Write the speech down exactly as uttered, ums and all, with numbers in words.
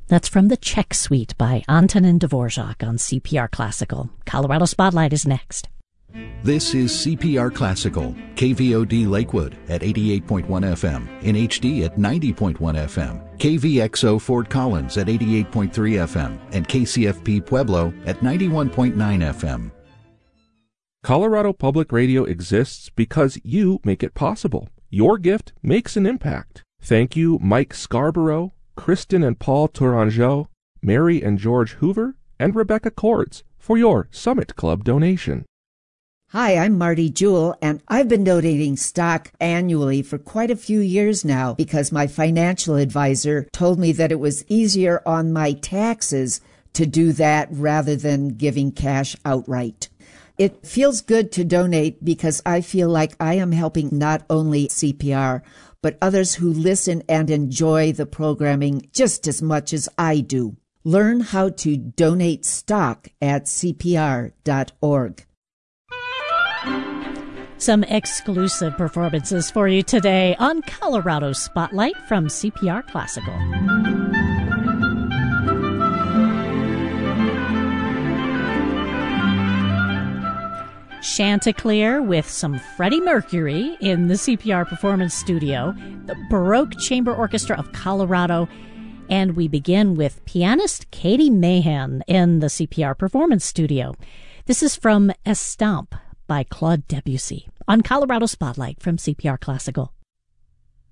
That's from the Czech Suite by Antonin Dvorak on C P R Classical. Colorado Spotlight is next. This is C P R Classical, K V O D Lakewood at eighty-eight point one F M, in H D at ninety point one F M, K V X O Fort Collins at eighty-eight point three F M, and K C F P Pueblo at ninety-one point nine F M. Colorado Public Radio exists because you make it possible. Your gift makes an impact. Thank you, Mike Scarborough, Kristen and Paul Tourangeau, Mary and George Hoover, and Rebecca Cords for your Summit Club donation. Hi, I'm Marty Jewell, and I've been donating stock annually for quite a few years now because my financial advisor told me that it was easier on my taxes to do that rather than giving cash outright. It feels good to donate because I feel like I am helping not only C P R, but others who listen and enjoy the programming just as much as I do. Learn how to donate stock at C P R dot org. Some exclusive performances for you today on Colorado Spotlight from C P R Classical. Chanticleer with some Freddie Mercury in the C P R Performance Studio, the Baroque Chamber Orchestra of Colorado, and we begin with pianist Katie Mahan in the C P R Performance Studio. This is from Estampe by Claude Debussy on Colorado Spotlight from C P R Classical.